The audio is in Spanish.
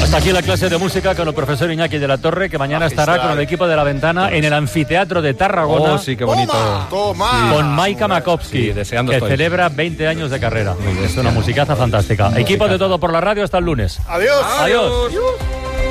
Hasta aquí la clase de música con el profesor Iñaki de la Torre, que mañana estará con el equipo de La Ventana en el anfiteatro de Tarragona. Oh, sí, qué bonito. Toma. Con Maika Makovsky, Sí, deseando que estoy. celebra 20 años de carrera. Es una musicaza fantástica. Equipo de Todo por la Radio, hasta el lunes. Adiós. Adiós.